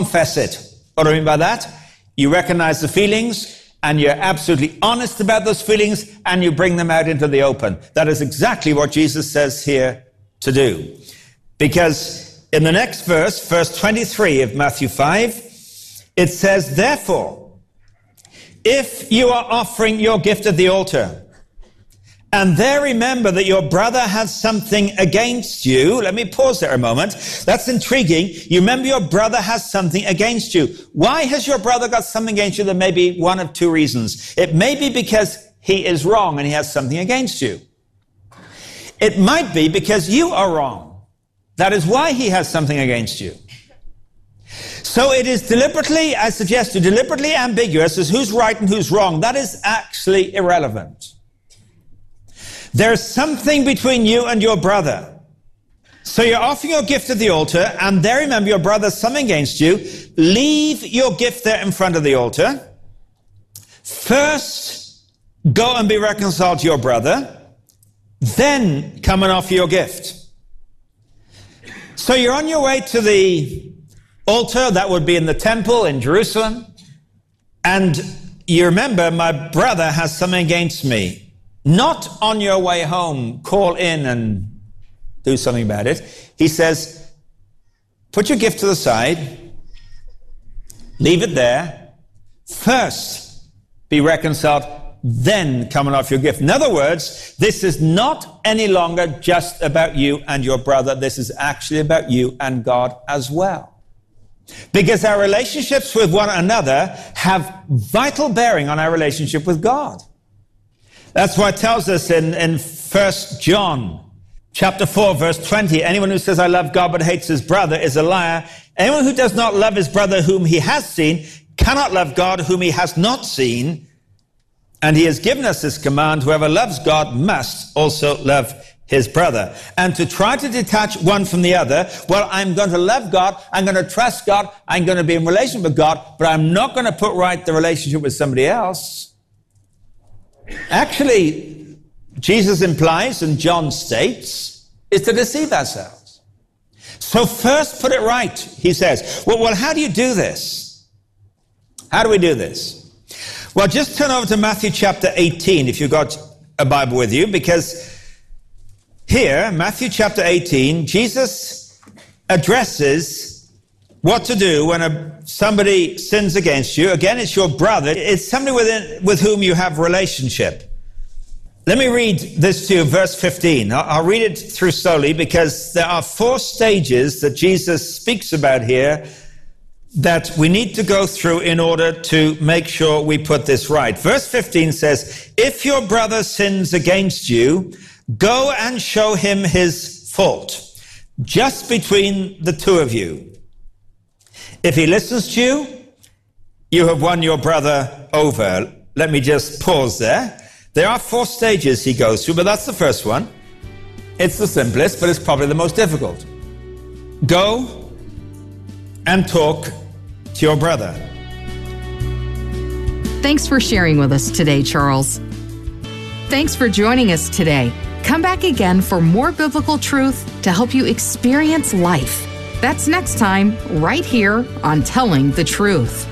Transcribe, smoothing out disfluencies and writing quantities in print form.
confess it. What do I mean by that? You recognize the feelings, and you're absolutely honest about those feelings, and you bring them out into the open. That is exactly what Jesus says here to do. Because in the next verse, verse 23 of Matthew 5, it says, therefore, if you are offering your gift at the altar, and there remember that your brother has something against you. Let me pause there a moment. That's intriguing. You remember your brother has something against you. Why has your brother got something against you? There may be one of two reasons. It may be because he is wrong and he has something against you. It might be because you are wrong. That is why he has something against you. So it is deliberately, I suggest, deliberately ambiguous as who's right and who's wrong. That is actually irrelevant. There's something between you and your brother. So you're offering your gift at the altar, and there remember your brother has something against you. Leave your gift there in front of the altar. First, go and be reconciled to your brother. Then come and offer your gift. So you're on your way to the altar. That would be in the temple in Jerusalem. And you remember, my brother has something against me. Not on your way home, call in and do something about it. He says, put your gift to the side, leave it there, first be reconciled, then come and offer your gift. In other words, this is not any longer just about you and your brother. This is actually about you and God as well. Because our relationships with one another have vital bearing on our relationship with God. That's why it tells us in 1 John chapter 4, verse 20, anyone who says, I love God but hates his brother is a liar. Anyone who does not love his brother whom he has seen cannot love God whom he has not seen. And he has given us this command, whoever loves God must also love his brother. And to try to detach one from the other, well, I'm going to love God, I'm going to trust God, I'm going to be in relation with God, but I'm not going to put right the relationship with somebody else. Actually, Jesus implies, and John states, is to deceive ourselves. So first put it right, he says. Well, how do you do this? How do we do this? Well, just turn over to Matthew chapter 18 if you've got a Bible with you, because here, Matthew chapter 18, Jesus addresses what to do when somebody sins against you. Again, it's your brother. It's somebody with whom you have relationship. Let me read this to you, verse 15. I'll read it through slowly because there are 4 stages that Jesus speaks about here that we need to go through in order to make sure we put this right. Verse 15 says, if your brother sins against you, go and show him his fault, just between the two of you. If he listens to you, you have won your brother over. Let me just pause there. There are 4 stages he goes through, but that's the first one. It's the simplest, but it's probably the most difficult. Go and talk to your brother. Thanks for sharing with us today, Charles. Thanks for joining us today. Come back again for more biblical truth to help you experience life. That's next time, right here on Telling the Truth.